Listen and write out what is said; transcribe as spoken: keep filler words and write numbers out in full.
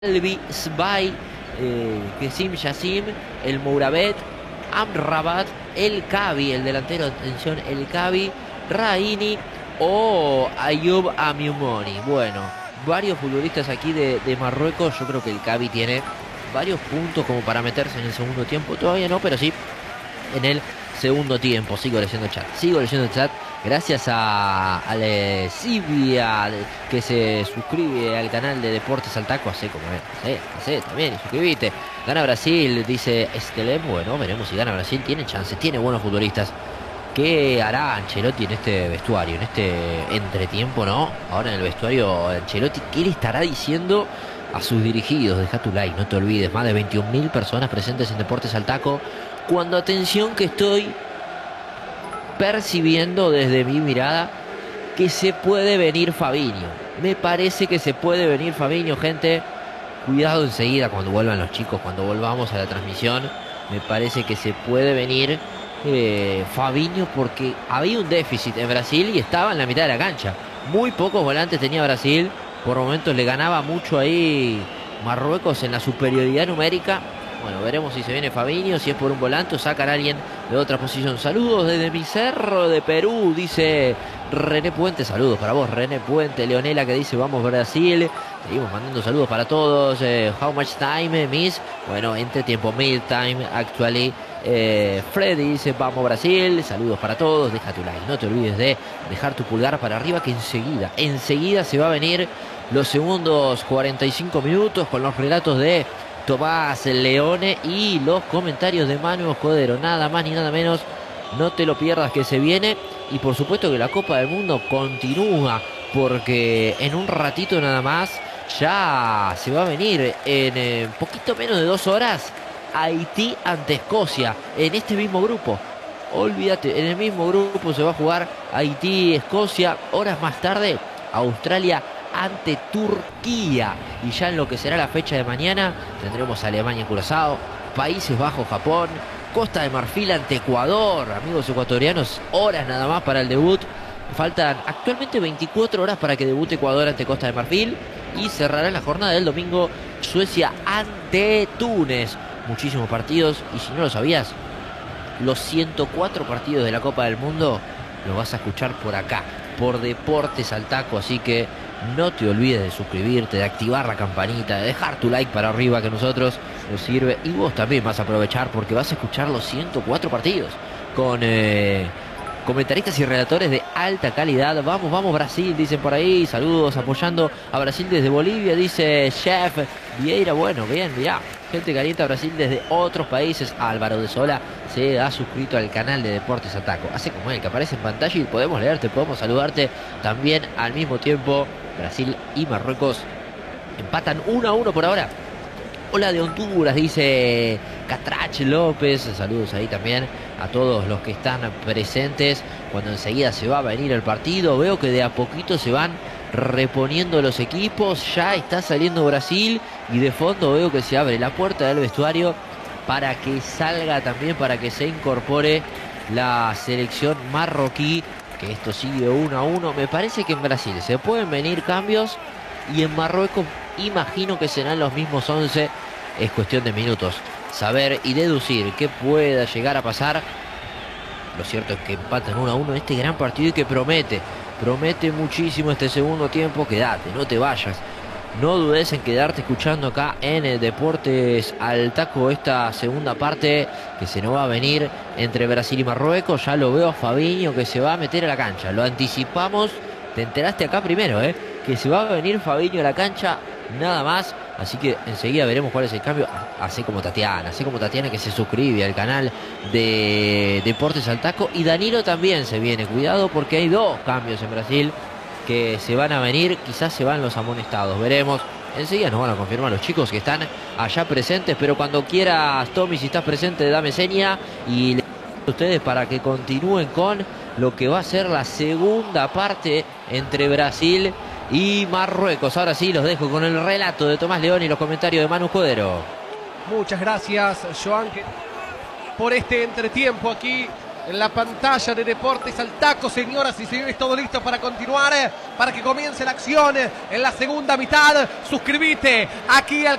Albi, Sbai, eh, Kesim Yassim, el Mourabet, Amrabat, el Kabi, el delantero, atención, el Kabi, Raini o Ayoub Amiumoni. Bueno, varios futbolistas aquí de, de Marruecos. Yo creo que el Kabi tiene varios puntos como para meterse en el segundo tiempo. Todavía no, pero sí en el segundo tiempo. Sigo leyendo el chat, sigo leyendo el chat. Gracias a, a la Sibia que se suscribe al canal de Deportes al Taco. Hace como es, hace también, suscribite. Gana Brasil, dice Estelem. Bueno, veremos si gana Brasil. Tiene chances, tiene buenos futbolistas. ¿Qué hará Ancelotti en este vestuario, en este entretiempo, no? Ahora en el vestuario Ancelotti, ¿qué le estará diciendo a sus dirigidos? Deja tu like, no te olvides. Más de veintiún mil personas presentes en Deportes al Taco. Cuando, atención, que estoy percibiendo desde mi mirada que se puede venir Fabinho. Me parece que se puede venir Fabinho, gente. Cuidado enseguida cuando vuelvan los chicos, cuando volvamos a la transmisión. Me parece que se puede venir eh, Fabinho, porque había un déficit en Brasil y estaba en la mitad de la cancha. Muy pocos volantes tenía Brasil. Por momentos le ganaba mucho ahí Marruecos en la superioridad numérica. Bueno, veremos si se viene Fabinho, si es por un volante o sacan a alguien de otra posición. Saludos desde mi cerro de Perú, dice René Puente. Saludos para vos, René Puente. Leonela que dice vamos Brasil. Seguimos mandando saludos para todos. Eh, how much time, miss? Bueno, entre tiempo, mid time, actually. Eh, Freddy dice vamos Brasil. Saludos para todos. Deja tu like, no te olvides de dejar tu pulgar para arriba, que enseguida, enseguida se va a venir los segundos cuarenta y cinco minutos con los relatos de Tomás Leone y los comentarios de Manu Escudero. Nada más ni nada menos. No te lo pierdas, que se viene. Y por supuesto que la Copa del Mundo continúa, porque en un ratito nada más ya se va a venir en eh, poquito menos de dos horas Haití ante Escocia en este mismo grupo. Olvídate, en el mismo grupo se va a jugar Haití-Escocia. Horas más tarde Australia ante Turquía. Y ya en lo que será la fecha de mañana tendremos a Alemania, Curazao, Países Bajos, Japón, Costa de Marfil ante Ecuador. Amigos ecuatorianos, horas nada más para el debut. Faltan actualmente veinticuatro horas para que debute Ecuador ante Costa de Marfil. Y cerrará la jornada del domingo Suecia ante Túnez. Muchísimos partidos. Y si no lo sabías, los ciento cuatro partidos de la Copa del Mundo los vas a escuchar por acá, por Deportes al Taco. Así que no te olvides de suscribirte, de activar la campanita, de dejar tu like para arriba, que a nosotros nos sirve. Y vos también vas a aprovechar, porque vas a escuchar los ciento cuatro partidos con eh, comentaristas y relatores de alta calidad. Vamos, vamos Brasil, dicen por ahí. Saludos apoyando a Brasil desde Bolivia, dice Chef Vieira. Bueno, bien, mirá, gente caliente a Brasil desde otros países. Álvaro de Sola se ha suscrito al canal de Deportes Ataco. Hace como él, que aparece en pantalla y podemos leerte, podemos saludarte también al mismo tiempo. Brasil y Marruecos empatan uno a uno por ahora. Hola de Honduras, dice Catrach López. Saludos ahí también a todos los que están presentes. Cuando enseguida se va a venir el partido, veo que de a poquito se van reponiendo los equipos. Ya está saliendo Brasil y de fondo veo que se abre la puerta del vestuario para que salga también, para que se incorpore la selección marroquí. Que esto sigue uno a uno. Me parece que en Brasil se pueden venir cambios y en Marruecos imagino que serán los mismos once. Es cuestión de minutos saber y deducir qué pueda llegar a pasar. Lo cierto es que empatan uno a uno este gran partido y que promete, promete muchísimo este segundo tiempo. Quédate, no te vayas. No dudes en quedarte escuchando acá en el Deportes al Taco esta segunda parte que se nos va a venir entre Brasil y Marruecos. Ya lo veo a Fabinho que se va a meter a la cancha. Lo anticipamos, te enteraste acá primero, ¿eh? Que se va a venir Fabinho a la cancha, nada más. Así que enseguida veremos cuál es el cambio. Así como Tatiana, así como Tatiana que se suscribe al canal de Deportes al Taco. Y Danilo también se viene. Cuidado porque hay dos cambios en Brasil que se van a venir, quizás se van los amonestados, veremos. Enseguida nos van a confirmar los chicos que están allá presentes, pero cuando quieras, Tommy, si estás presente, dame seña y les pido a ustedes para que continúen con lo que va a ser la segunda parte entre Brasil y Marruecos. Ahora sí, los dejo con el relato de Tomás León y los comentarios de Manu Escudero. Muchas gracias, Joan, por este entretiempo aquí en la pantalla de Deportes al Taco, señoras y señores, todo listo para continuar, para que comience la acción en la segunda mitad. Suscríbete aquí al